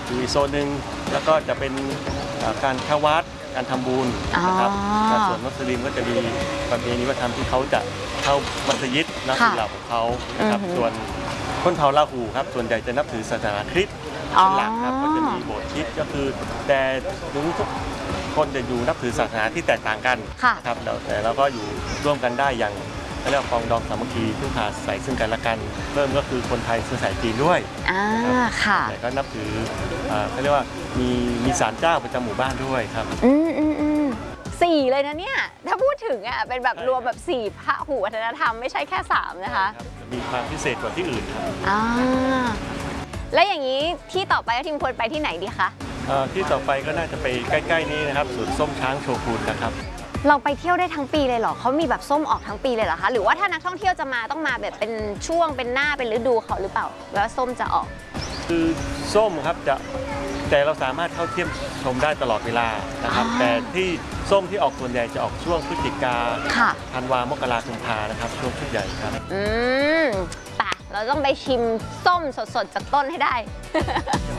อยู่อีกโซนหนึ่งแล้วก็จะเป็นการเข้าวัดการทำบุญนะครับส่วนมุสลิมก็จะมีประเพณีวัฒนธรรมที่เขาจะเข้ามัสยิดนับถือเหล่าของเขานะครับส่วนคนเผ่าลาหูครับส่วนใหญ่จะนับถือศาสนาคริสต์เป็นหลักครับก็จะมีโบสถ์คริสต์ก็คือแต่ทุกคนจะอยู่นับถือศาสนาที่แตกต่างกันนะครับแต่เราก็อยู่ร่วมกันได้อย่างเรียกว่าปองดองสามัคคีพึ่งพาใส่ซึ่งกันและกันเริ่มก็คือคนไทยเชื้อสายจีนด้วยค่ะแต่ก็นับถือเขาเรียกว่ามีศาลเจ้าประจำหมู่บ้านด้วยครับ 4เลยนะเนี่ยถ้าพูดถึงอ่ะเป็นแบบรวมแบบ4พหุวัฒนธรรมไม่ใช่แค่3นะคะมีความพิเศษกว่าที่อื่นครับและอย่างนี้ที่ต่อไปทีมควรไปที่ไหนดีคะที่ต่อไปก็น่าจะไปใกล้ๆนี้นะครับสวนส้มช้างโชกุนนะครับเราไปเที่ยวได้ทั้งปีเลยเหรอเขามีแบบส้มออกทั้งปีเลยเหรอคะหรือว่าถ้านักท่องเที่ยวจะมาต้องมาแบบเป็นช่วงเป็นหน้าเป็นฤดูเขาหรือเปล่าแล้วส้มจะออกคือส้มครับแต่เราสามารถเข้าเที่ยวชมได้ตลอดเวลานะครับแต่ที่ส้มที่ออกส่วนใหญ่จะออกช่วงพฤศจิกาธันวามกราคมนะครับช่วงชุดใหญ่ครับป่ะเราต้องไปชิมส้มสดๆจากต้นให้ได้